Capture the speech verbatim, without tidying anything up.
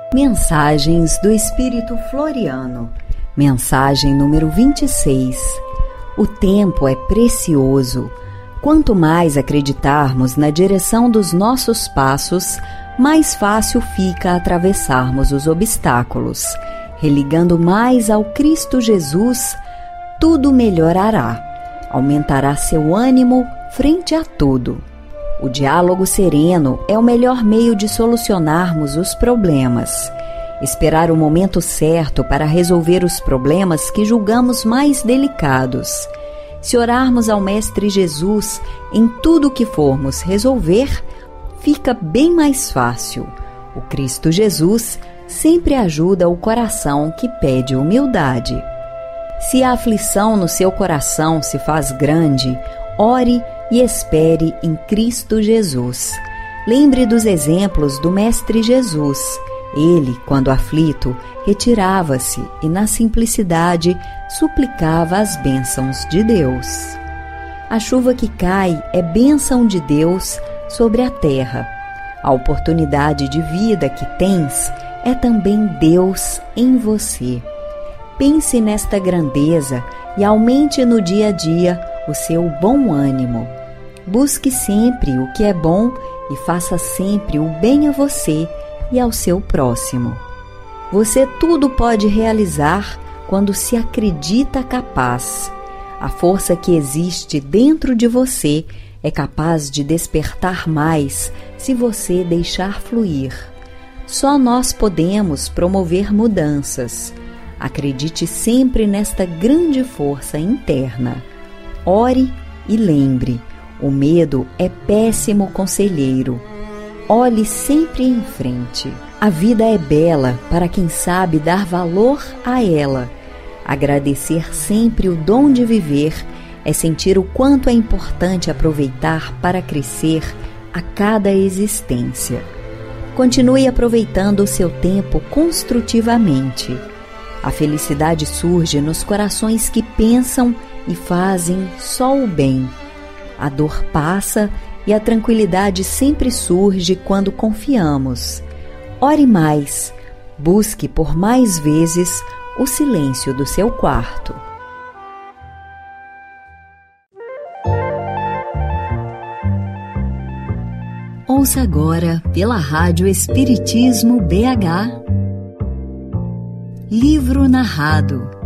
Mensagens do Espírito Floriano. Mensagem número vinte e seis. O tempo é precioso. Quanto mais acreditarmos na direção dos nossos passos, mais fácil fica atravessarmos os obstáculos. Religando mais ao Cristo Jesus, tudo melhorará. Aumentará seu ânimo frente a tudo. O diálogo sereno é o melhor meio de solucionarmos os problemas. Esperar o momento certo para resolver os problemas que julgamos mais delicados. Se orarmos ao Mestre Jesus em tudo o que formos resolver, fica bem mais fácil. O Cristo Jesus sempre ajuda o coração que pede humildade. Se a aflição no seu coração se faz grande, ore e espere em Cristo Jesus. Lembre dos exemplos do Mestre Jesus. Ele, quando aflito, retirava-se e, na simplicidade, suplicava as bênçãos de Deus. A chuva que cai é bênção de Deus sobre a terra. A oportunidade de vida que tens é também Deus em você. Pense nesta grandeza e aumente no dia a dia o seu bom ânimo. Busque sempre o que é bom e faça sempre o bem a você e ao seu próximo. Você tudo pode realizar quando se acredita capaz. A força que existe dentro de você é capaz de despertar mais se você deixar fluir. Só nós podemos promover mudanças. Acredite sempre nesta grande força interna. Ore e lembre, o medo é péssimo conselheiro. Olhe sempre em frente. A vida é bela para quem sabe dar valor a ela. Agradecer sempre o dom de viver é sentir o quanto é importante aproveitar para crescer a cada existência. Continue aproveitando o seu tempo construtivamente. A felicidade surge nos corações que pensam e fazem só o bem. A dor passa e a tranquilidade sempre surge quando confiamos. Ore mais, busque por mais vezes o silêncio do seu quarto. Ouça agora pela Rádio Espiritismo B H Livro Narrado,